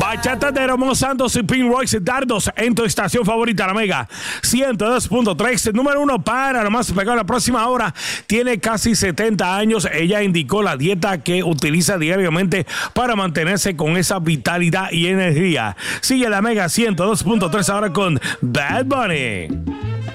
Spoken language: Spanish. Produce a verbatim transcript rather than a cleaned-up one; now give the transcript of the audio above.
Bachata de Romeo Santos y Pink Royce Dardos en tu estación favorita, la Mega ciento dos punto tres. Número uno para lo más pegado. La próxima hora tiene casi setenta años. Ella indicó la dieta que utiliza diariamente para mantenerse con esa vitalidad y energía. Sigue la Mega ciento dos punto tres ahora con Bad Bunny.